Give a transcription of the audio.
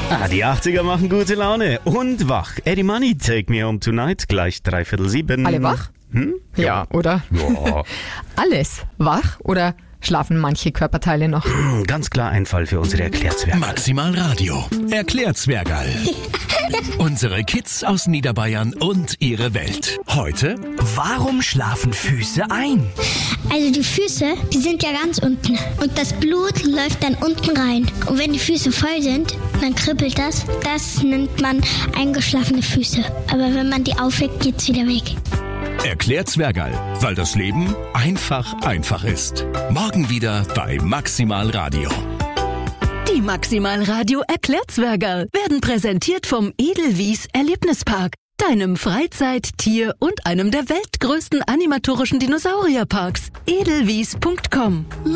Die 80er machen gute Laune und wach. Eddie Money, Take Me Home Tonight, gleich 6:45. Alle wach? Ja, oder? Ja. Alles wach oder schlafen manche Körperteile noch? Ganz klar ein Fall für unsere Erklärzwerke. Maximal Radio. Erklärzwergerl. Unsere Kids aus Niederbayern und ihre Welt. Heute: Warum schlafen Füße ein? Also die Füße, die sind ja ganz unten und das Blut läuft dann unten rein. Und wenn die Füße voll sind, dann kribbelt das. Das nennt man eingeschlafene Füße. Aber wenn man die aufweckt, geht's wieder weg. Erklärzwergerl, weil das Leben einfach ist. Morgen wieder bei Maximal Radio. Die Maximal Radio Erklärzwergerl werden präsentiert vom Edelwies Erlebnispark, deinem Freizeit-, Tier- und einem der weltgrößten animatorischen Dinosaurierparks. Edelwies.com